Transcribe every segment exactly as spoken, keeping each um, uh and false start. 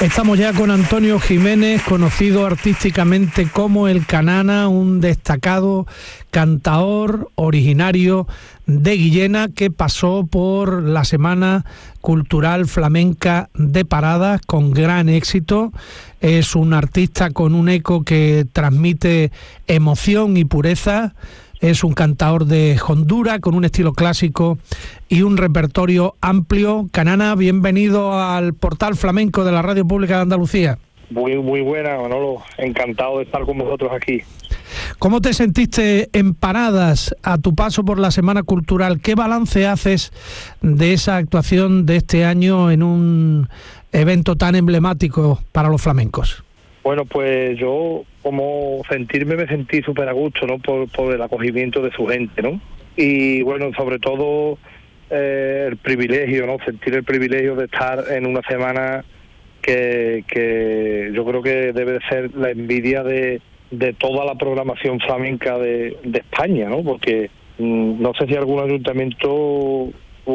Estamos ya con Antonio Jiménez, conocido artísticamente como El Canana, un destacado cantaor originario de Guillena que pasó por la Semana Cultural Flamenca de Paradas con gran éxito. Es un artista con un eco que transmite emoción y pureza. Es un cantaor de hondura con un estilo clásico y un repertorio amplio. Canana, bienvenido al Portal Flamenco de la Radio Pública de Andalucía. Muy, muy buena, Manolo. Encantado de estar con vosotros aquí. ¿Cómo te sentiste en Paradas a tu paso por la Semana Cultural? ¿Qué balance haces de esa actuación de este año en un evento tan emblemático para los flamencos? Bueno, pues yo, como sentirme, me sentí súper a gusto, ¿no? Por, por el acogimiento de su gente, ¿no? Y bueno, sobre todo eh, el privilegio, ¿no? Sentir el privilegio de estar en una semana que, que yo creo que debe de ser la envidia de, de toda la programación flamenca de, de España, ¿no? Porque mmm, no sé si algún ayuntamiento o,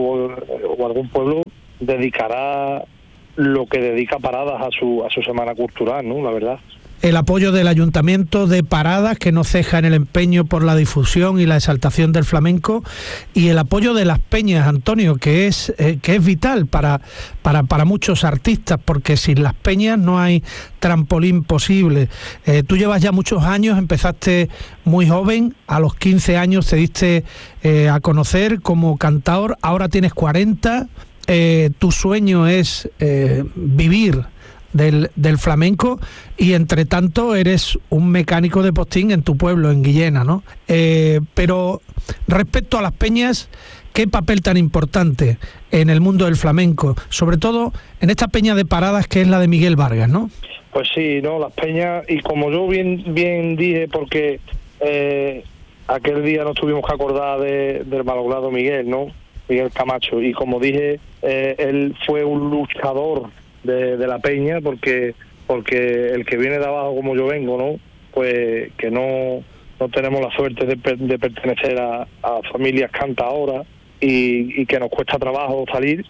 o algún pueblo dedicará lo que dedica Paradas a su a su semana cultural, ¿no? La verdad. El apoyo del Ayuntamiento de Paradas, que no ceja en el empeño por la difusión y la exaltación del flamenco, y el apoyo de las peñas, Antonio, que es eh, que es vital para, para, para muchos artistas, porque sin las peñas no hay trampolín posible. Eh, tú llevas ya muchos años, empezaste muy joven, a los quince años te diste eh, a conocer como cantaor, ahora tienes cuarenta. Eh, tu sueño es eh, vivir del, del flamenco y entre tanto eres un mecánico de postín en tu pueblo, en Guillena, ¿no? Eh, pero respecto a las peñas, ¿qué papel tan importante en el mundo del flamenco? Sobre todo en esta peña de Paradas que es la de Miguel Vargas, ¿no? Pues sí, no, las peñas, y como yo bien bien dije, porque eh, aquel día nos tuvimos que acordar de, del malogrado Miguel, ¿no? Miguel Camacho, y como dije, eh, él fue un luchador de, de la peña, porque porque el que viene de abajo como yo vengo, ¿no? Pues que no no tenemos la suerte de, de pertenecer a, a familias cantaoras y, y que nos cuesta trabajo salir,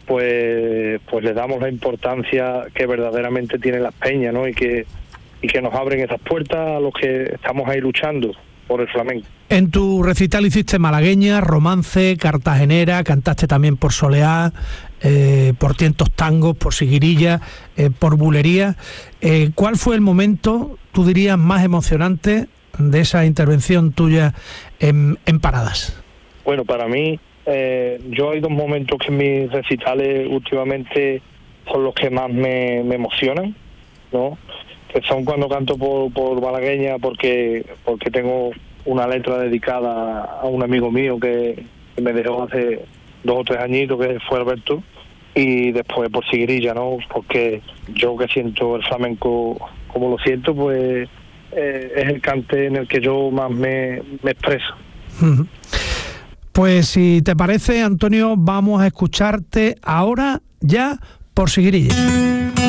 pues pues le damos la importancia que verdaderamente tienen las peñas, ¿no? Y que y que nos abren esas puertas a los que estamos ahí luchando por el flamenco. En tu recital hiciste malagueña, romance, cartagenera, cantaste también por soleá, eh, por tientos tangos, por siguirilla, eh, por bulería. Eh, ¿Cuál fue el momento, tú dirías, más emocionante de esa intervención tuya en, en Paradas? Bueno, para mí, eh, yo hay dos momentos que en mis recitales últimamente son los que más me, me emocionan, ¿no? Que son cuando canto por, por malagueña, porque porque tengo una letra dedicada a un amigo mío que, que me dejó hace dos o tres añitos, que fue Alberto, y después por siguirilla, ¿no? Porque yo que siento el flamenco como lo siento, pues eh, es el cante en el que yo más me, me expreso. Uh-huh. Pues si te parece, Antonio, vamos a escucharte ahora ya por siguirilla.